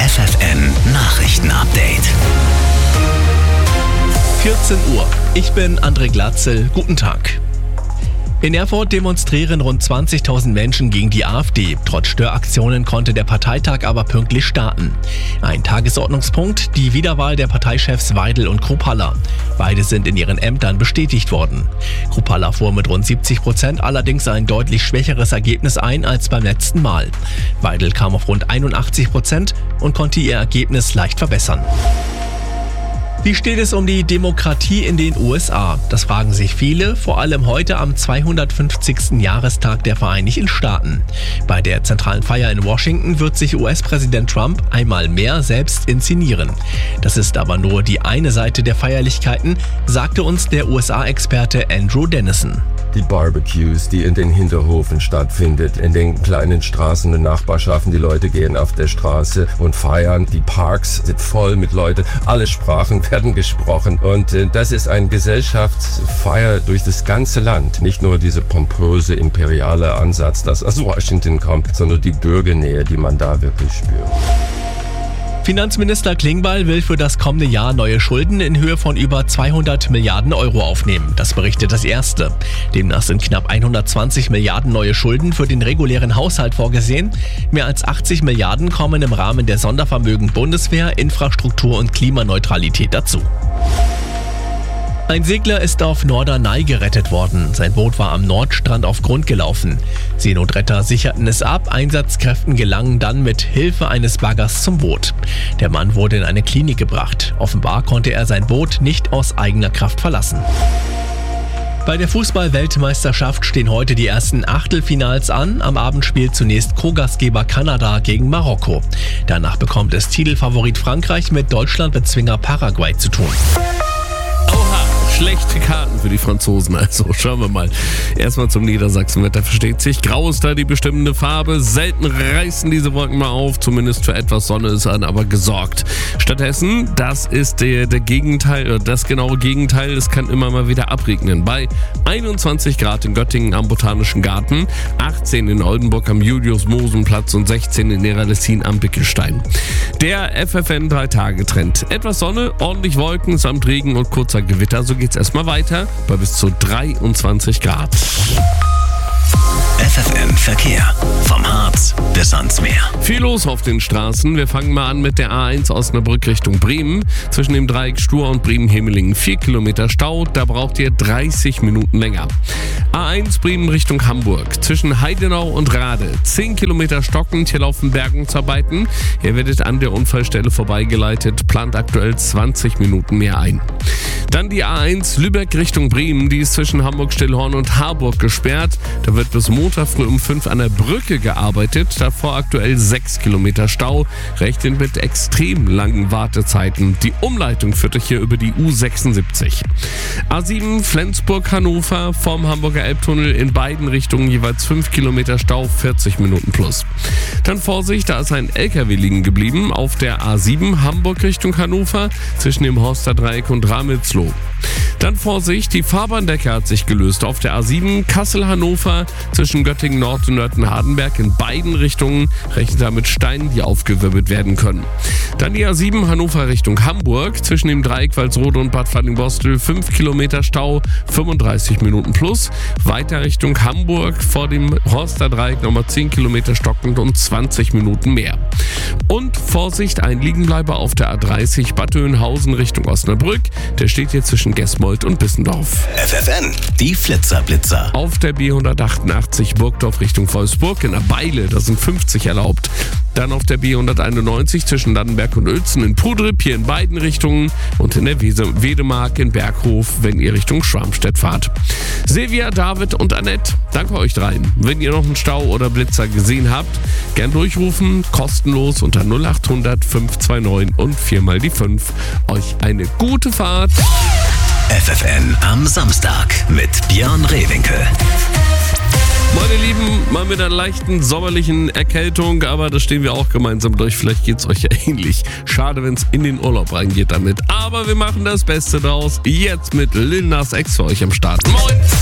FFN Nachrichten-Update. 14 Uhr. Ich bin André Glatzel. Guten Tag. In Erfurt demonstrieren rund 20.000 Menschen gegen die AfD. Trotz Störaktionen konnte der Parteitag aber pünktlich starten. Ein Tagesordnungspunkt: die Wiederwahl der Parteichefs Weidel und Kruppalla. Beide sind in ihren Ämtern bestätigt worden. Kruppalla fuhr mit rund 70% allerdings ein deutlich schwächeres Ergebnis ein als beim letzten Mal. Weidel kam auf rund 81% und konnte ihr Ergebnis leicht verbessern. Wie steht es um die Demokratie in den USA? Das fragen sich viele, vor allem heute am 250. Jahrestag der Vereinigten Staaten. Bei der zentralen Feier in Washington wird sich US-Präsident Trump einmal mehr selbst inszenieren. Das ist aber nur die eine Seite der Feierlichkeiten, sagte uns der USA-Experte Andrew Dennison. Die Barbecues, die in den Hinterhofen stattfindet, in den kleinen Straßen und Nachbarschaften. Die Leute gehen auf der Straße und feiern. Die Parks sind voll mit Leuten. Alle Sprachen werden gesprochen. Und das ist eine Gesellschaftsfeier durch das ganze Land. Nicht nur dieser pompöse, imperiale Ansatz, das aus Washington kommt, sondern die Bürgernähe, die man da wirklich spürt. Finanzminister Klingbeil will für das kommende Jahr neue Schulden in Höhe von über 200 Milliarden Euro aufnehmen. Das berichtet das Erste. Demnach sind knapp 120 Milliarden neue Schulden für den regulären Haushalt vorgesehen. Mehr als 80 Milliarden kommen im Rahmen der Sondervermögen Bundeswehr, Infrastruktur und Klimaneutralität dazu. Ein Segler ist auf Norderney gerettet worden. Sein Boot war am Nordstrand auf Grund gelaufen. Seenotretter sicherten es ab, Einsatzkräften gelangen dann mit Hilfe eines Baggers zum Boot. Der Mann wurde in eine Klinik gebracht. Offenbar konnte er sein Boot nicht aus eigener Kraft verlassen. Bei der Fußball-Weltmeisterschaft stehen heute die ersten Achtelfinals an. Am Abend spielt zunächst Co-Gastgeber Kanada gegen Marokko. Danach bekommt es Titelfavorit Frankreich mit Deutschlandbezwinger Paraguay zu tun. Schlechte Karten für die Franzosen, also schauen wir mal. Erstmal zum Niedersachsenwetter, versteht sich. Grau ist da die bestimmende Farbe. Selten reißen diese Wolken mal auf, zumindest für etwas Sonne ist dann aber gesorgt. Stattdessen, das ist der Gegenteil, das genaue Gegenteil, es kann immer mal wieder abregnen. Bei 21 Grad in Göttingen am Botanischen Garten, 18 in Oldenburg am Julius-Mosen-Platz und 16 in Neralessin am Bickelstein. Der FFN 3-Tage-Trend. Etwas Sonne, ordentlich Wolken samt Regen und kurzer Gewitter, so geht's erstmal weiter bei bis zu 23 Grad. FFN Verkehr. Vom Harz bis ans Meer. Viel los auf den Straßen. Wir fangen mal an mit der A1 Osnabrück Richtung Bremen. Zwischen dem Dreieck Stur und Bremen-Hemelingen 4 Kilometer Stau. Da braucht ihr 30 Minuten länger. A1 Bremen Richtung Hamburg. Zwischen Heidenau und Rade 10 Kilometer stockend. Hier laufen Bergungsarbeiten. Ihr werdet an der Unfallstelle vorbeigeleitet. Plant aktuell 20 Minuten mehr ein. Dann die A1 Lübeck Richtung Bremen. Die ist zwischen Hamburg-Stillhorn und Harburg gesperrt. Da wird bis Montag früh um 5 an der Brücke gearbeitet. Davor aktuell 6 Kilometer Stau. Rechnet mit extrem langen Wartezeiten. Die Umleitung führt euch hier über die U76. A7 Flensburg-Hannover vom Hamburger Elbtunnel in beiden Richtungen jeweils 5 Kilometer Stau, 40 Minuten plus. Dann Vorsicht, da ist ein LKW liegen geblieben auf der A7 Hamburg Richtung Hannover zwischen dem Horster Dreieck und Ramelsloh. Dann Vorsicht, die Fahrbahndecke hat sich gelöst auf der A7 Kassel-Hannover zwischen Göttingen Nord und Nörten-Hardenberg in beiden Richtungen. Rechnet da mit Steinen, die aufgewirbelt werden können. Dann die A7 Hannover Richtung Hamburg zwischen dem Dreieck Walsrode und Bad Fallingbostel 5 Kilometer Stau, 35 Minuten plus. Weiter Richtung Hamburg vor dem Horster Dreieck nochmal 10 Kilometer stockend und 20 Minuten mehr. Und Vorsicht, ein Liegenbleiber auf der A30 Bad Oeynhausen Richtung Osnabrück. Der steht hier zwischen Gesmold und Bissendorf. FFN, die Flitzer-Blitzer. Auf der B188 Burgdorf Richtung Wolfsburg in der Beile, da sind 50 erlaubt. Dann auf der B191 zwischen Dannenberg und Uelzen in Pudrip, hier in beiden Richtungen. Und in der Wedemark in Berghof, wenn ihr Richtung Schwarmstedt fahrt. Silvia, David und Annette, danke euch dreien. Wenn ihr noch einen Stau oder Blitzer gesehen habt, gern durchrufen, kostenlos unter 0800 529 und 4 mal die 5. Euch eine gute Fahrt. FFN am Samstag mit Björn Rehwinkel. Meine Lieben, mal mit einer leichten sommerlichen Erkältung, aber da stehen wir auch gemeinsam durch. Vielleicht geht's euch ja ähnlich. Schade, wenn es in den Urlaub reingeht damit. Aber wir machen das Beste draus. Jetzt mit Lil Nas X für euch am Start. Moin!